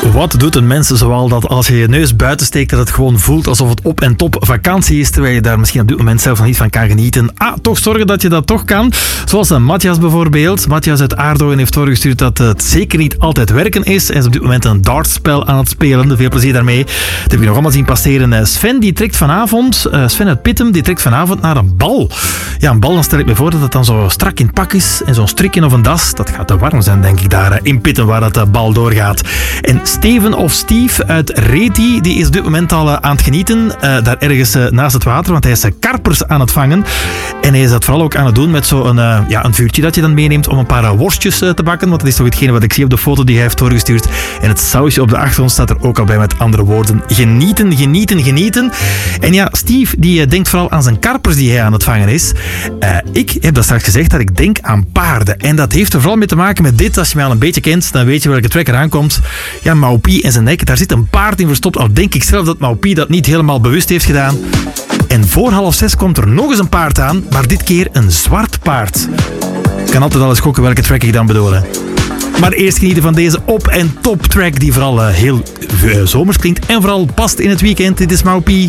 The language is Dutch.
Wat doet een mens zoal dat als je je neus buiten steekt, dat het gewoon voelt alsof het op en top vakantie is, terwijl je daar misschien op dit moment zelf nog niet van kan genieten. Toch zorgen dat je dat toch kan. Zoals Matthias bijvoorbeeld. Matthias uit Aardoorn heeft doorgestuurd dat het zeker niet altijd werken is. Hij is op dit moment een dartspel aan het spelen. Veel plezier daarmee. Dat heb ik nog allemaal zien passeren. Sven, die trekt vanavond, Sven uit Pittem, die trekt vanavond naar een bal. Ja, een bal, dan stel ik me voor dat het dan zo strak in het pak is en zo'n strikje of een das. Dat gaat te warm zijn, denk ik, daar in Pittem, waar dat bal doorgaat. En Steven of Steve uit Reti, die is op dit moment al aan het genieten. Daar ergens naast het water, want hij is karpers aan het vangen. En hij is dat vooral ook aan het doen met zo'n een vuurtje dat je dan meeneemt om een paar worstjes te bakken. Want dat is toch hetgene wat ik zie op de foto die hij heeft doorgestuurd. En het sausje op de achtergrond staat er ook al bij, met andere woorden. Genieten, genieten, genieten. En ja, Steve die denkt vooral aan zijn karpers die hij aan het vangen is. Ik heb dat straks gezegd dat ik denk aan paarden. En dat heeft er vooral mee te maken met dit. Als je mij al een beetje kent, dan weet je welke track eraan komt. Ja, Maupi en zijn nek. Daar zit een paard in verstopt. Al denk ik zelf dat Maupi dat niet helemaal bewust heeft gedaan. En voor 5:30 komt er nog eens een paard aan, maar dit keer een zwart paard. Ik kan altijd al eens gokken welke track ik dan bedoel. Hè. Maar eerst genieten van deze op- en top track die vooral heel zomers klinkt en vooral past in het weekend. Dit is Maupi.